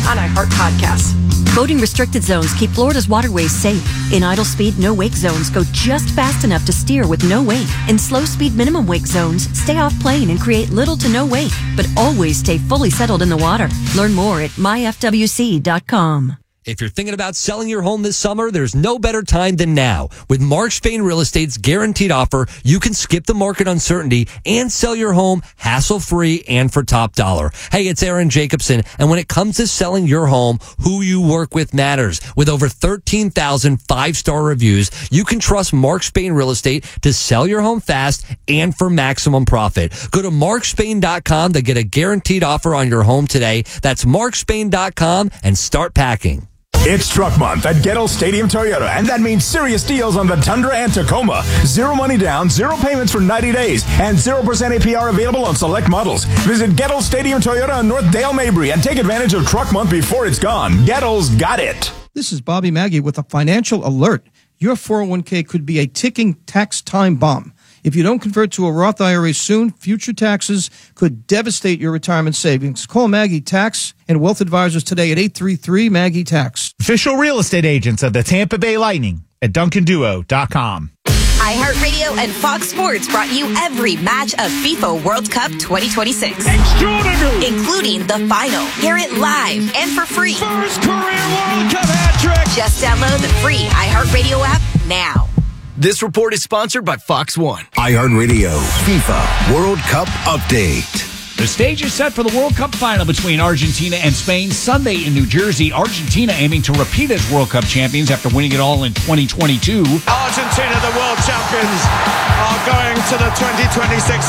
on iHeart Podcasts. Boating restricted zones keep Florida's waterways safe. In idle speed, no wake zones, go just fast enough to steer with no wake. In slow speed, minimum wake zones, stay off plane and create little to no wake, but always stay fully settled in the water. Learn more at myfwc.com. If you're thinking about selling your home this summer, there's no better time than now. With Mark Spain Real Estate's guaranteed offer, you can skip the market uncertainty and sell your home hassle-free and for top dollar. Hey, it's Aaron Jacobson, and when it comes to selling your home, who you work with matters. With over 13,000 five-star reviews, you can trust Mark Spain Real Estate to sell your home fast and for maximum profit. Go to markspain.com to get a guaranteed offer on your home today. That's markspain.com and start packing. It's Truck Month at Gettle Stadium Toyota, and that means serious deals on the Tundra and Tacoma. 0 money down, 0 payments for 90 days, and 0% APR available on select models. Visit Gettle Stadium Toyota in North Dale Mabry and take advantage of Truck Month before it's gone. Gettle's got it. This is Bobby Maggie with a financial alert. Your 401k could be a ticking tax time bomb. If you don't convert to a Roth IRA soon, future taxes could devastate your retirement savings. Call Maggie Tax and Wealth Advisors today at 833-MAGGIE-TAX. Official real estate agents of the Tampa Bay Lightning at DuncanDuo.com. iHeartRadio and Fox Sports brought you every match of FIFA World Cup 2026. Extraordinary! Including the final. Hear it live and for free. First career World Cup hat trick! Just download the free iHeartRadio app now. This report is sponsored by Fox One. iHeartRadio FIFA World Cup Update. The stage is set for the World Cup final between Argentina and Spain Sunday in New Jersey. Argentina aiming to repeat as World Cup champions after winning it all in 2022. Argentina, the world champions, are going to the 2026